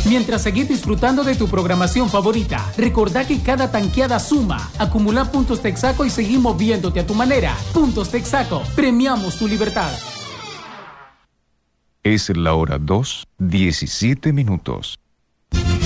mientras seguís disfrutando de tu programación favorita. Recordá que cada tanqueada suma. Acumula puntos Texaco y seguimos moviéndote a tu manera. Puntos Texaco. Premiamos tu libertad. Es la hora 2:17.